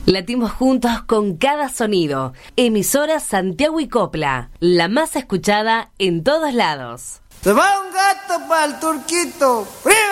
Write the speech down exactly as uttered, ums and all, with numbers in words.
Latimos juntos con cada sonido. Emisora Santiago y Copla, la más escuchada en todos lados. Se va un gato para el turquito.